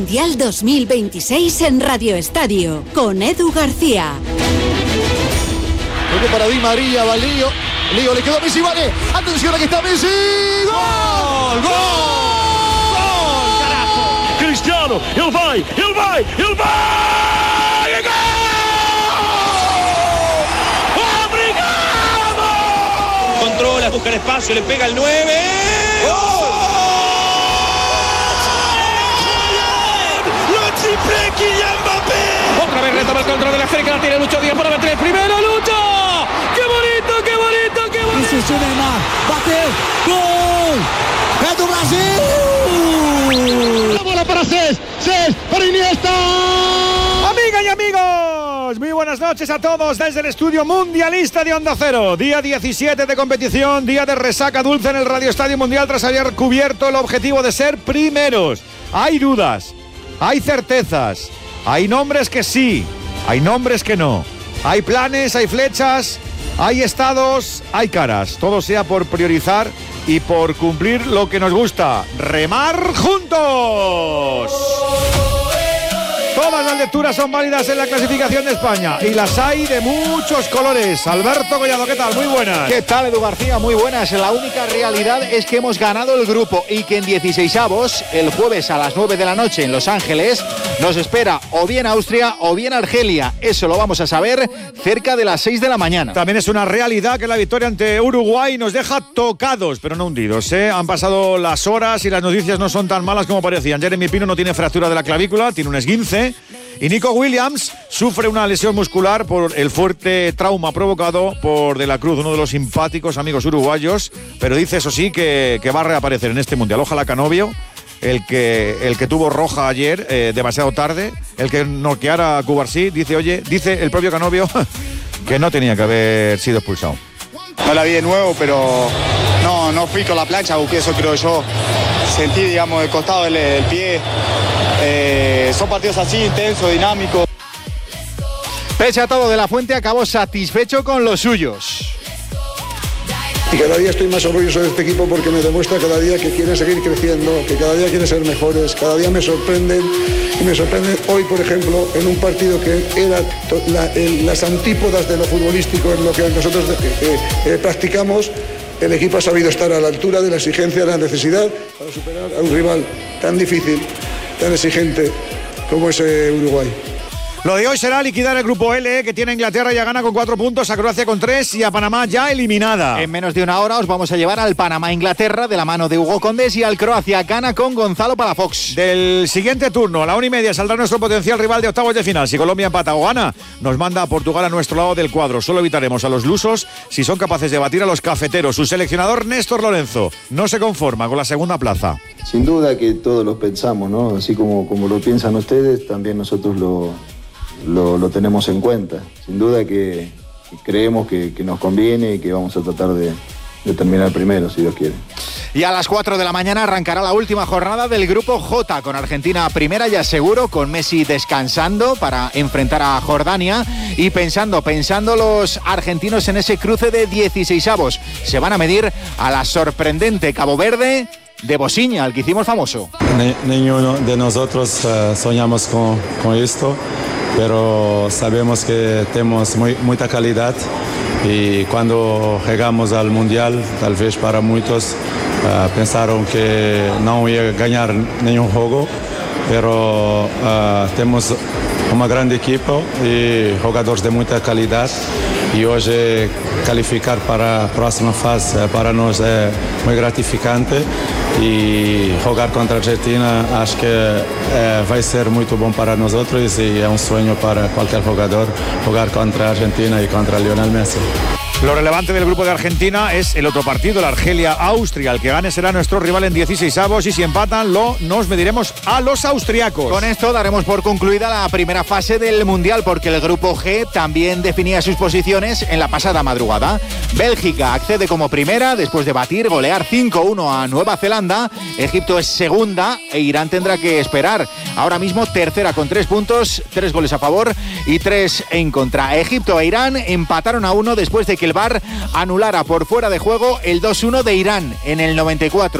Mundial 2026 en Radio Estadio, con Edu García. Toque para Di María, va Lío, le quedó a Messi, vale, atención, aquí está Messi, ¡gol! ¡Gol! ¡Carajo! Cristiano, ele vai! Controla, busca el espacio, le pega el 9. ¡Gol! ¡Lo triple Kylian Mbappé! Otra vez retoma el control de la cerca, la tiene Lucho Díaz para meter el primero, Lucho. ¡Qué bonito! Isso, Neymar, bateu, gol! É do Brasil! La bola para Cés para Iniesta. Amigas y amigos, muy buenas noches a todos desde el estudio mundialista de Onda Cero. Día 17 de competición, día de resaca dulce en el Radio Estadio Mundial tras haber cubierto el objetivo de ser primeros. Hay dudas, hay certezas, hay nombres que sí, hay nombres que no, hay planes, hay flechas, hay estados, hay caras. Todo sea por priorizar y por cumplir lo que nos gusta: remar juntos. Todas las lecturas son válidas en la clasificación de España y las hay de muchos colores. Alberto Collado, ¿qué tal? Muy buenas. ¿Qué tal, Edu García? Muy buenas. La única realidad es que hemos ganado el grupo y que en 16avos, el jueves a las 9 de la noche en Los Ángeles, nos espera o bien Austria o bien Argelia. Eso lo vamos a saber cerca de las 6 de la mañana. También es una realidad que la victoria ante Uruguay nos deja tocados, pero no hundidos, ¿eh? Han pasado las horas y las noticias no son tan malas como parecían. Jeremy Pino no tiene fractura de la clavícula, tiene un esguince. Y Nico Williams sufre una lesión muscular por el fuerte trauma provocado por De la Cruz, uno de los simpáticos amigos uruguayos, pero dice, eso sí, que va a reaparecer en este Mundial. Ojalá Canovio, el que tuvo roja ayer, demasiado tarde, el que noqueara a Cubarsí, dice el propio Canovio que no tenía que haber sido expulsado. No la vi de nuevo, pero no fui con la plancha, busqué eso, creo yo. Sentí, digamos, el costado del pie. Son partidos así, intensos, dinámicos. Pese a todo, De la Fuente acabó satisfecho con los suyos. Y cada día estoy más orgulloso de este equipo porque me demuestra cada día que quieren seguir creciendo, que cada día quieren ser mejores, cada día me sorprenden. Y me sorprenden hoy, por ejemplo, en un partido que era las antípodas de lo futbolístico, en lo que nosotros practicamos. El equipo ha sabido estar a la altura de la exigencia, de la necesidad para superar a un rival tan difícil, tan exigente como es Uruguay. Lo de hoy será liquidar el grupo L, que tiene a Inglaterra, ya gana con 4 puntos, a Croacia con 3 y a Panamá ya eliminada. En menos de una hora os vamos a llevar al Panamá-Inglaterra de la mano de Hugo Condés y al Croacia-Ghana con Gonzalo Palafox. Del siguiente turno, a la 1:30, saldrá nuestro potencial rival de octavos de final. Si Colombia empata o gana, nos manda a Portugal a nuestro lado del cuadro. Solo evitaremos a los lusos si son capaces de batir a los cafeteros. Su seleccionador, Néstor Lorenzo, no se conforma con la segunda plaza. Sin duda que todos los pensamos, ¿no? Así como lo piensan ustedes, también nosotros lo tenemos en cuenta. Sin duda que creemos que nos conviene y que vamos a tratar de terminar primero, si Dios quiere. Y a las 4 de la mañana arrancará la última jornada del grupo J, con Argentina primera, ya seguro, con Messi descansando para enfrentar a Jordania y pensando los argentinos en ese cruce de 16avos. Se van a medir a la sorprendente Cabo Verde de Bosiña, al que hicimos famoso. Ninguno de nosotros soñamos con esto, pero sabemos que tenemos mucha calidad y cuando llegamos al Mundial, tal vez para muchos pensaron que no iba a ganar ningún juego, pero tenemos un gran equipo y jugadores de mucha calidad y hoy calificar para la próxima fase para nosotros es muy gratificante y jugar contra Argentina acho que vai ser muy bom para nosotros y es un sueño para cualquier jugador jugar contra Argentina y contra Lionel Messi. Lo relevante del grupo de Argentina es el otro partido, el Argelia-Austria. El que gane será nuestro rival en 16avos y si empatan nos mediremos a los austriacos. Con esto daremos por concluida la primera fase del Mundial, porque el grupo G también definía sus posiciones en la pasada madrugada. Bélgica accede como primera después de golear 5-1 a Nueva Zelanda. Egipto es segunda e Irán tendrá que esperar. Ahora mismo tercera con 3 puntos, 3 goles a favor y 3 en contra. Egipto e Irán empataron a 1 después de que el VAR anulara por fuera de juego el 2-1 de Irán en el 94.